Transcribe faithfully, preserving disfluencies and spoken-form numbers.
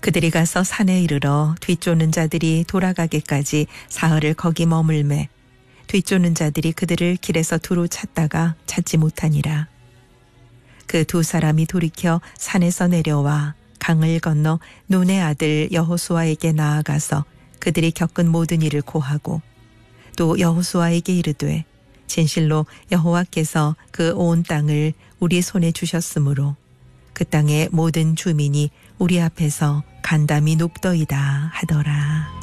그들이 가서 산에 이르러 뒤쫓는 자들이 돌아가기까지 사흘을 거기 머물매 뒤쫓는 자들이 그들을 길에서 두루 찾다가 찾지 못하니라. 그 두 사람이 돌이켜 산에서 내려와 강을 건너 눈의 아들 여호수아에게 나아가서 그들이 겪은 모든 일을 고하고 또 여호수아에게 이르되 진실로 여호와께서 그 온 땅을 우리 손에 주셨으므로 그 땅의 모든 주민이 우리 앞에서 간담이 눕더이다 하더라.